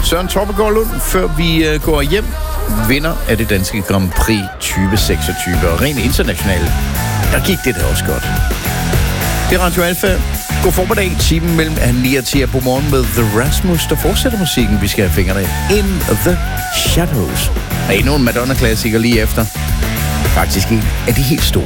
Søren Torpegaard Lund, før vi går hjem, vinder af det danske Grand Prix 2026. Og rent internationalt, der gik det da også godt. Det er Radio Alfa. God formiddag, timen mellem 9 og 10 på morgen med The Rasmus, der fortsætter musikken. Vi skal have fingrene In the Shadows. Og endnu en Madonna-klassiker lige efter. Faktisk en af de helt store.